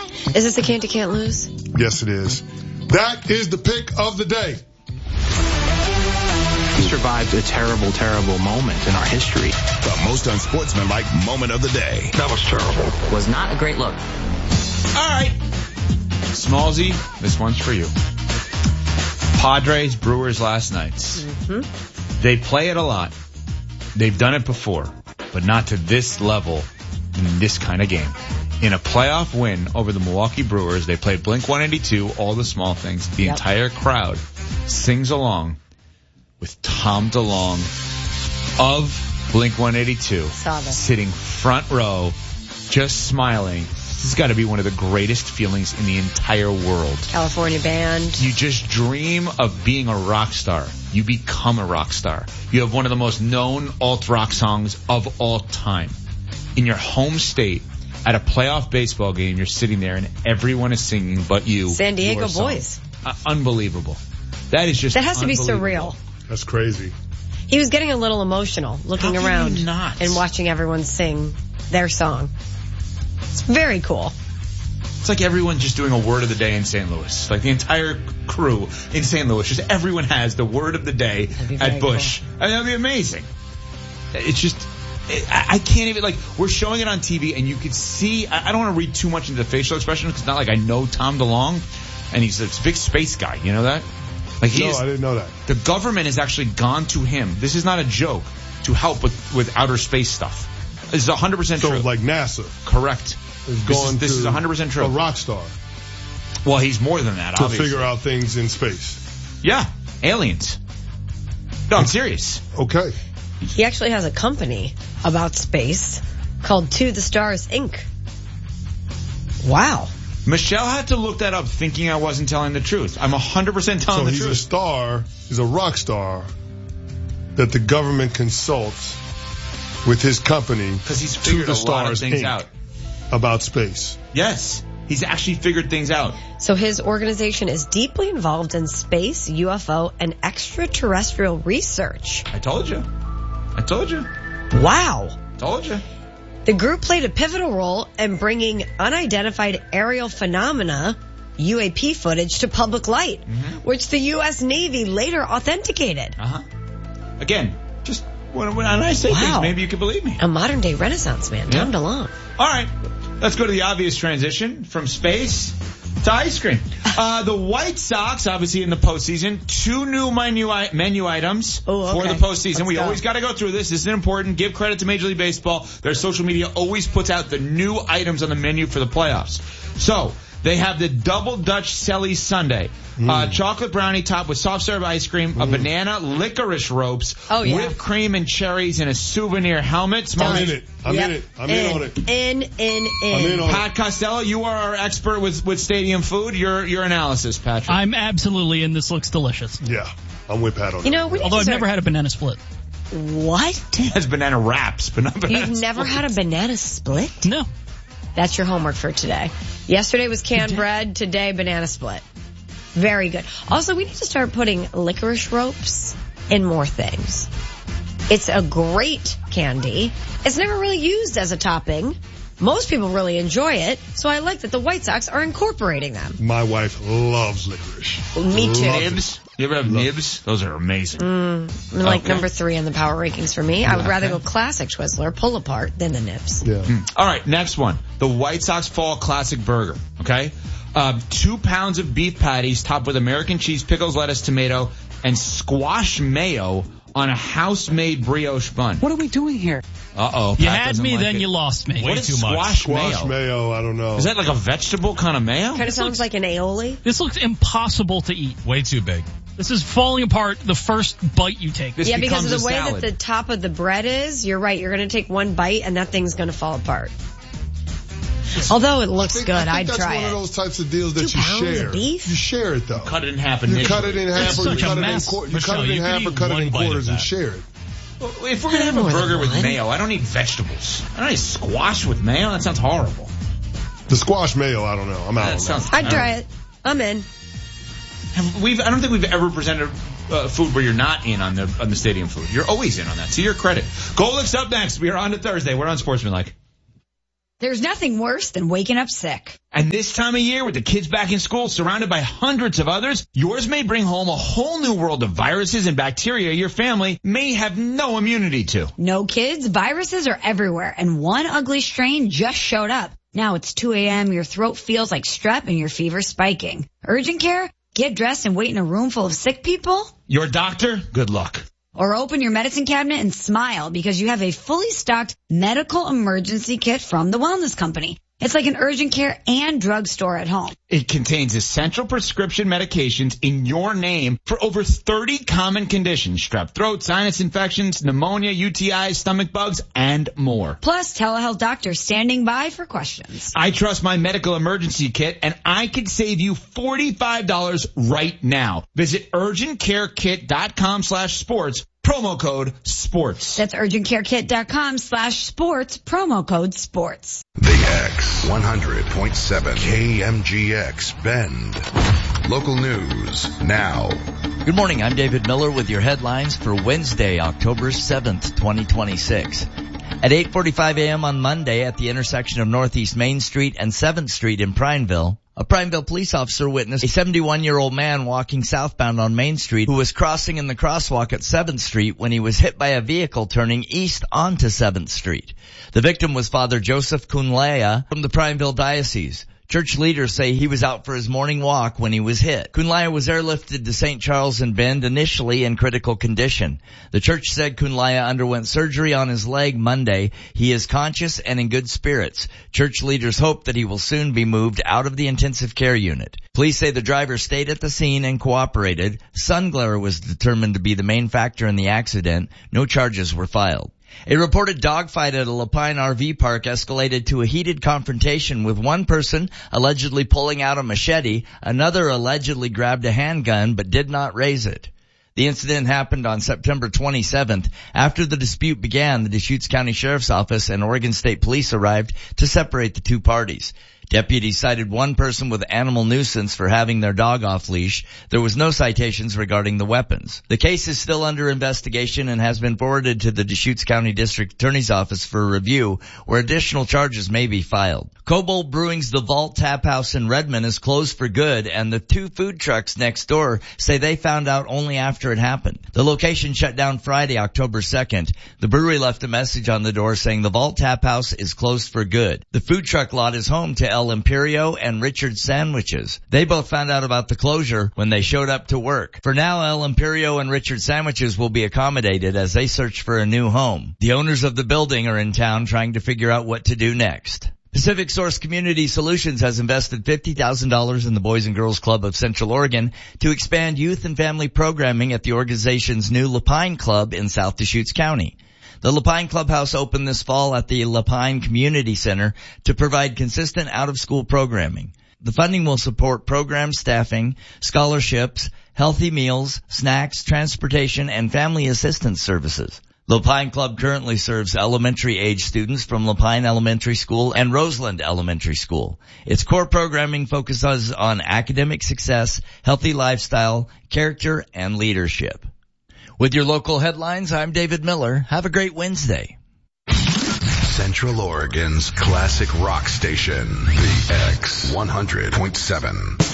Is this a can't lose? Yes, it is. That is the pick of the day. He survived a terrible, terrible moment in our history. The most unsportsmanlike moment of the day. That was terrible. Was not a great look. All right. Smallsy, this one's for you. Padres, Brewers last night. Mm-hmm. They play it a lot. They've done it before, but not to this level in this kind of game. In a playoff win over the Milwaukee Brewers, they played Blink-182, All the Small Things. The entire crowd sings along with Tom DeLonge of Blink-182 sitting front row, just smiling. This has got to be one of the greatest feelings in the entire world. California band. You just dream of being a rock star. You become a rock star. You have one of the most known alt-rock songs of all time. In your home state, at a playoff baseball game, you're sitting there and everyone is singing but you. San Diego Boys. Unbelievable. That is just That has to be surreal. That's crazy. He was getting a little emotional looking around and watching everyone sing their song. It's very cool. It's like everyone just doing a word of the day in St. Louis. Like the entire crew in St. Louis, just everyone has the word of the day at Busch. Cool. I mean, that'd be amazing. It's just, I can't even, like, we're showing it on TV and you could see, I don't want to read too much into the facial expression because it's not like I know Tom DeLonge and he's a big space guy. You know that? Like I didn't know that. The government has actually gone to him. This is not a joke to help with outer space stuff. This is 100% true. So like NASA. Correct. This is 100% true. A rock star. Well, he's more than that, to obviously. Figure out things in space. Yeah. Aliens. No, I'm serious. Okay. He actually has a company about space called To the Stars, Inc. Wow. Michelle had to look that up thinking I wasn't telling the truth. I'm 100% telling the truth. So he's a star, he's a rock star that the government consults with his company because he's figured To the a lot of Stars, things Inc. out. About space. Yes. He's actually figured things out. So his organization is deeply involved in space, UFO, and extraterrestrial research. I told you. Wow. Told you. The group played a pivotal role in bringing unidentified aerial phenomena, UAP footage, to public light, which the U.S. Navy later authenticated. Again, just when I say things, maybe you can believe me. A modern-day Renaissance man, Tom DeLonge. All right, let's go to the obvious transition from space to ice cream. The White Sox, obviously in the postseason, 2 new menu items for the postseason. We always got to go through this. This is important. Give credit to Major League Baseball. Their social media always puts out the new items on the menu for the playoffs. So they have the Double Dutch Selly Sundae. Chocolate brownie topped with soft serve ice cream, a banana licorice ropes, whipped cream and cherries, and a souvenir helmet. I'm in it. I'm in on it. I'm in on Pat Costello, you are our expert with stadium food. Your analysis, Patrick. I'm absolutely in. This looks delicious. Yeah, I'm with Pat on it. Although I've never had a banana split. What? He has banana wraps, but not banana You've never had a banana split? No. That's your homework for today. Yesterday was canned bread. Today, banana split. Very good. Also, we need to start putting licorice ropes in more things. It's a great candy. It's never really used as a topping. Most people really enjoy it, so I like that the White Sox are incorporating them. My wife loves licorice. Me too. Nibs? You ever have nibs? Those are amazing. Number 3 in the power rankings for me. I would rather go classic Twizzler, pull apart, than the nibs. Yeah. All right, next one. The White Sox Fall Classic Burger, okay? 2 pounds of beef patties topped with American cheese, pickles, lettuce, tomato, and squash mayo on a house-made brioche bun. What are we doing here? Uh-oh. You had me, then you lost me. Way too much. Squash mayo, I don't know. Is that like a vegetable kind of mayo? Kind of sounds like an aioli. This looks impossible to eat. Way too big. This is falling apart the first bite you take. This because of the way salad. that the top of the bread is, you're right. You're going to take one bite and that thing's going to fall apart. Although it looks good, I'd try it. That's one of those types of deals that 2 you pounds share. Of beef? You share it though. Cut it in half You cut it in half, or you cut it in half, or cut it in quarters and share it. Well, if we're going to have a burger with mayo, I don't need vegetables. I don't need squash with mayo. That sounds horrible. The squash mayo, I don't know. I'm out on that. I'd try it. I'm in. I don't think we've ever presented food where you're not in on the stadium food. You're always in on that. To your credit. Golik's up next. We are on to Thursday. We're on Sportsmanlike. There's nothing worse than waking up sick. And this time of year, with the kids back in school, surrounded by hundreds of others, yours may bring home a whole new world of viruses and bacteria your family may have no immunity to. No kids, viruses are everywhere, and one ugly strain just showed up. Now it's 2 a.m., your throat feels like strep and your fever's spiking. Urgent care? Get dressed and wait in a room full of sick people? Your doctor? Good luck. Or open your medicine cabinet and smile because you have a fully stocked medical emergency kit from the Wellness Company. It's like an urgent care and drugstore at home. It contains essential prescription medications in your name for over 30 common conditions: strep throat, sinus infections, pneumonia, UTIs, stomach bugs, and more. Plus, telehealth doctors standing by for questions. I trust my medical emergency kit, and I could save you $45 right now. Visit urgentcarekit.com/sports. Promo code SPORTS. That's urgentcarekit.com/sports, promo code SPORTS. The X 100.7 KMGX Bend. Local news now. Good morning. I'm David Miller with your headlines for Wednesday, October 7th, 2026. At 8:45 a.m. on Monday at the intersection of Northeast Main Street and 7th Street in Prineville, a Prineville police officer witnessed a 71-year-old man walking southbound on Main Street who was crossing in the crosswalk at 7th Street when he was hit by a vehicle turning east onto 7th Street. The victim was Father Joseph Kunlaya from the Prineville Diocese. Church leaders say he was out for his morning walk when he was hit. Kunlaya was airlifted to St. Charles and Bend, initially in critical condition. The church said Kunlaya underwent surgery on his leg Monday. He is conscious and in good spirits. Church leaders hope that he will soon be moved out of the intensive care unit. Police say the driver stayed at the scene and cooperated. Sun glare was determined to be the main factor in the accident. No charges were filed. A reported dogfight at a Lapine RV park escalated to a heated confrontation with one person allegedly pulling out a machete, another allegedly grabbed a handgun but did not raise it. The incident happened on September 27th. After the dispute began, the Deschutes County Sheriff's Office and Oregon State Police arrived to separate the two parties. Deputies cited one person with animal nuisance for having their dog off leash. There was no citations regarding the weapons. The case is still under investigation and has been forwarded to the Deschutes County District Attorney's Office for review, where additional charges may be filed. Cobalt Brewing's The Vault Tap House in Redmond is closed for good, and the two food trucks next door say they found out only after it happened. The location shut down Friday, October 2nd. The brewery left a message on the door saying the Vault Tap House is closed for good. The food truck lot is home to El Imperio and Richard's Sandwiches. They both found out about the closure when they showed up to work. For now, El Imperio and Richard's Sandwiches will be accommodated as they search for a new home. The owners of the building are in town trying to figure out what to do next. Pacific Source Community Solutions has invested $50,000 in the Boys and Girls Club of Central Oregon to expand youth and family programming at the organization's new Lapine Club in South Deschutes County. The Lapine Clubhouse opened this fall at the Lapine Community Center to provide consistent out-of-school programming. The funding will support program staffing, scholarships, healthy meals, snacks, transportation, and family assistance services. Lapine Club currently serves elementary-age students from Lapine Elementary School and Roseland Elementary School. Its core programming focuses on academic success, healthy lifestyle, character, and leadership. With your local headlines, I'm David Miller. Have a great Wednesday. Central Oregon's classic rock station, The X 100.7.